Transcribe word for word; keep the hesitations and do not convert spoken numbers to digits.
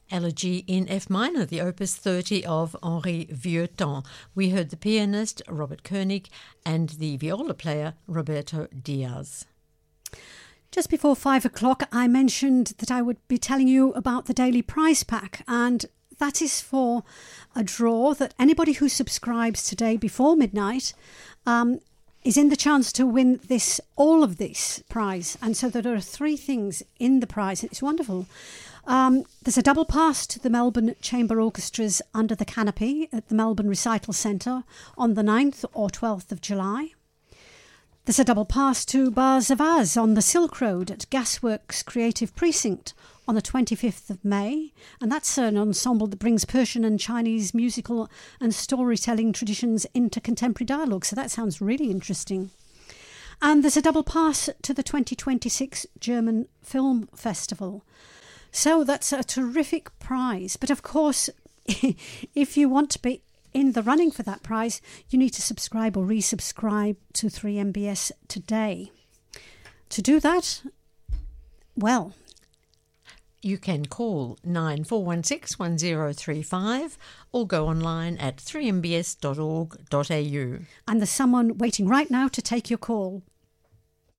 Elegy in F minor, the opus thirty of Henri Vieuxtemps. We heard the pianist Robert Koenig and the viola player Roberto Diaz. Just before five o'clock, I mentioned that I would be telling you about the daily prize pack, and that is for a draw that anybody who subscribes today before midnight um, is in the chance to win this, all of this prize. And so there are three things in the prize, and it's wonderful. Um, there's a double pass to the Melbourne Chamber Orchestra's Under the Canopy at the Melbourne Recital Centre on the ninth or twelfth of July. There's a double pass to Bar Zavaz on the Silk Road at Gasworks Creative Precinct on the twenty-fifth of May, and that's an ensemble that brings Persian and Chinese musical and storytelling traditions into contemporary dialogue, so that sounds really interesting. And there's a double pass to the twenty twenty-six German Film Festival. So that's a terrific prize. But of course, if you want to be in the running for that prize, you need to subscribe or resubscribe to three M B S today. To do that, well, you can call nine four one six, one zero three five or go online at three m b s dot org dot a u. And there's someone waiting right now to take your call.